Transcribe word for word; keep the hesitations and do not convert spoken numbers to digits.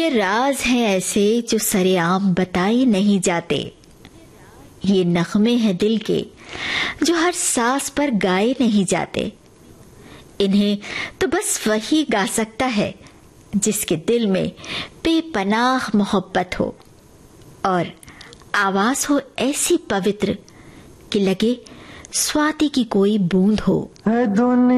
राज हैं ऐसे जो सरेआम बताए नहीं जाते। ये नगमे हैं दिल के जो हर सांस पर गाए नहीं जाते। इन्हें तो बस वही गा सकता है जिसके दिल में बेपनाह मोहब्बत हो और आवाज हो ऐसी पवित्र कि लगे स्वाति की कोई बूंद हो।